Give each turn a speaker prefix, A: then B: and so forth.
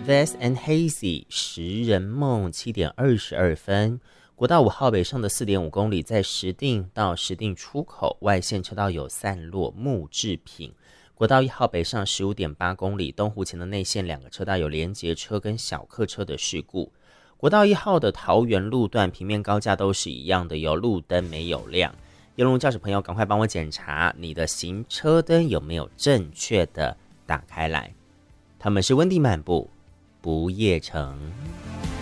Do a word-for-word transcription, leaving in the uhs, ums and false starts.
A: Vast and Hazy 食人梦七点二十二分。国道五号北上的 四点五公里，在石碇到石碇出口外线车道有散落木制品。国道一号北上 十五点八公里，东湖前的内线两个车道有连结车跟小客车的事故。国道一号的桃园路段平面高架都是一样的，有路灯没有亮。邮轮驾驶朋友赶快帮我检查你的行车灯有没有正确的打开来。他们是温蒂漫步不夜城。